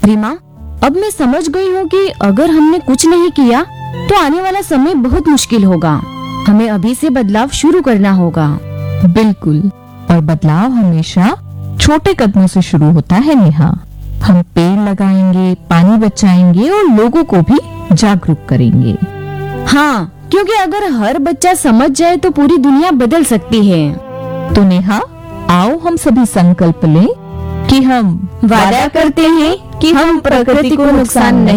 रीमा, अब मैं समझ गई हूँ कि अगर हमने कुछ नहीं किया तो आने वाला समय बहुत मुश्किल होगा। हमें अभी से बदलाव शुरू करना होगा। बिल्कुल, और बदलाव हमेशा छोटे कदमों से शुरू होता है नेहा। हम पेड़ लगाएंगे, पानी बचाएंगे और लोगों को भी जागरूक करेंगे। हाँ, क्योंकि अगर हर बच्चा समझ जाए तो पूरी दुनिया बदल सकती है। तो नेहा, आओ हम सभी संकल्प लें कि हम वादा करते हैं कि हम प्रकृति को नुकसान नहीं